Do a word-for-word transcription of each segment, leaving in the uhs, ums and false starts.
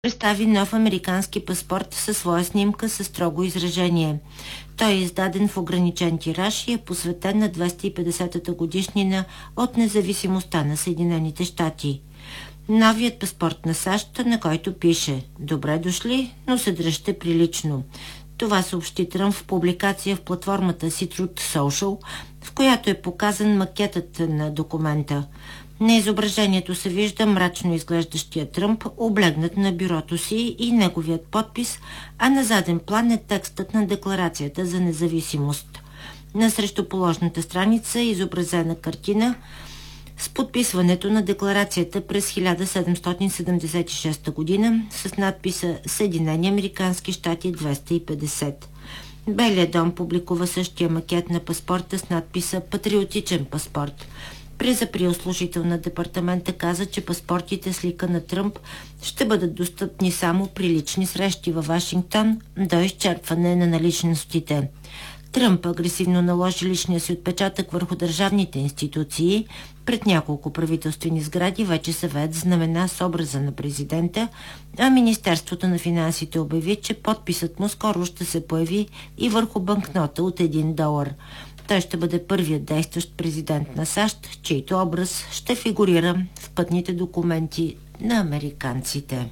представи нов американски паспорт със своя снимка със строго изражение. Той е издаден в ограничен тираж и е посветен на двеста и петдесетата годишнина от независимостта на Съединените щати. Новият паспорт на САЩ, на който пише «Добре дошли, но се дръжте прилично». Това съобщи Тръмп в публикация в платформата си Truth Social, в която е показан макетът на документа. На изображението се вижда мрачно изглеждащия Тръмп, облегнат на бюрото си и неговият подпис, а на заден план е текстът на Декларацията за независимост. На срещуположната страница е изобразена картина с подписването на декларацията през хиляда седемстотин седемдесет и шеста година с надписа Съединени американски щати двеста и петдесет. Белият дом публикува същия макет на паспорта с надписа Патриотичен паспорт. През април служител на департамента каза, че паспортите с лика на Тръмп ще бъдат достъпни само при лични срещи във Вашингтон до изчерпване на наличностите. Тръмп агресивно наложи личния си отпечатък върху държавните институции. Пред няколко правителствени сгради вече се веят знамена с образа на президента, а Министерството на финансите обяви, че подписът му скоро ще се появи и върху банкнота от един долар. Той ще бъде първият действащ президент на САЩ, чийто образ ще фигурира в пътните документи на американците.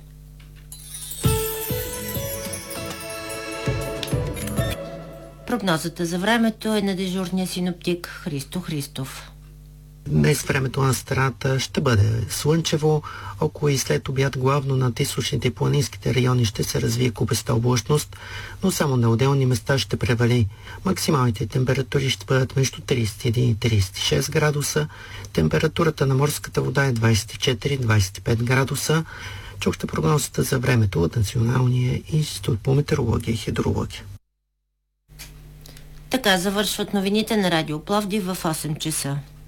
Прогнозата за времето е на дежурния синоптик Христо Христов. Днес времето на страната ще бъде слънчево, около и след обяд главно над източните и планинските райони ще се развие купеста облачност, но само на отделни места ще превали. Максималните температури ще бъдат между тридесет и един и тридесет и шест градуса, температурата на морската вода е двадесет и четири до двадесет и пет градуса. Чухте прогнозата за времето от Националния институт по метеорология и хидрология. Така завършват новините на Радио Пловдив в осем часа.